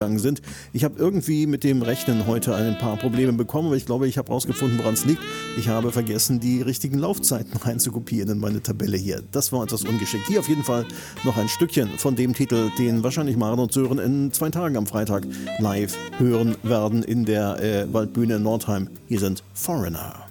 sind. Ich habe irgendwie mit dem Rechnen heute ein paar Probleme bekommen, aber ich glaube, ich habe rausgefunden, woran es liegt. Ich habe vergessen, die richtigen Laufzeiten reinzukopieren in meine Tabelle hier. Das war etwas ungeschickt. Hier auf jeden Fall noch ein Stückchen von dem Titel, den wahrscheinlich Maren und Sören in 2 Tagen am Freitag live hören werden in der Waldbühne in Nordheim. Hier sind Foreigner.